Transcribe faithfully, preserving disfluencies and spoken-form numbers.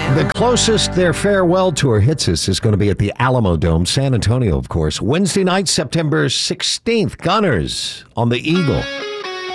The closest their farewell tour hits us is going to be at the Alamo Dome, San Antonio, of course. Wednesday night, September sixteenth. Gunners on the Eagle.